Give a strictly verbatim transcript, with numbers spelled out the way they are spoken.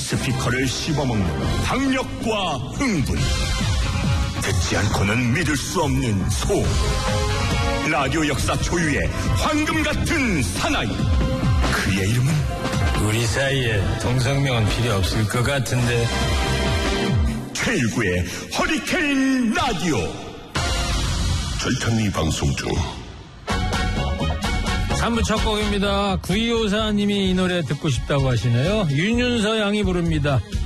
스피커를 씹어먹는 박력과 흥분, 듣지 않고는 믿을 수 없는 소음, 라디오 역사 초유의 황금 같은 사나이. 그의 이름은 우리 사이에 동성명은 필요 없을 것 같은데. 최일구의 허리케인 라디오. 절찬리 방송 중. 삼 부 첫 곡입니다. 구이오사 님이 이 노래 듣고 싶다고 하시네요. 윤윤서 양이 부릅니다.